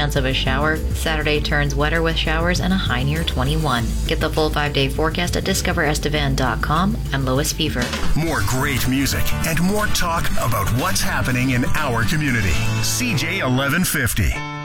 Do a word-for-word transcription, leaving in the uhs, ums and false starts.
chance of a shower. Saturday turns wetter with showers and a high near twenty-one. Get the full five-day forecast at discover estevan dot com. I'm Lois Fever. More great music and more talk about what's happening in our community. C J eleven fifty.